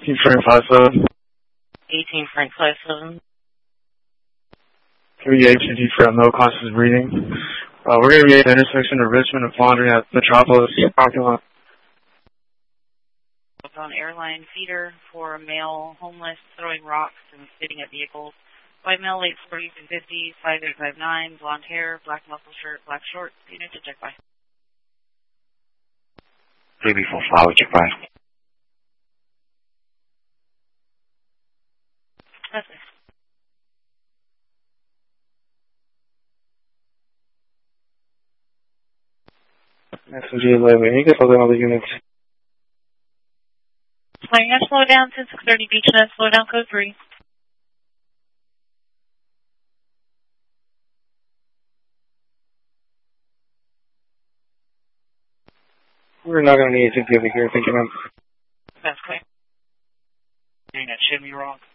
18 Frank 57. 18 Frank 57. 3 ATD for no conscious breathing. We're going to be at the intersection of Richmond and Fondren at Metropolis parking lot. On airline feeder for male homeless throwing rocks and spitting at vehicles. White male, late 40s and 50s, 5859, blonde hair, black muscle shirt, black shorts. Unit to check by. Baby for flower, check by. That's it. SMG 11. You can slow down all the units. Flying F, slow down, 10630 Beachnet, slow down, code 3. We're not going to need to give it here. Thank you, ma'am. That's clear. Unit, Shimmy Rock.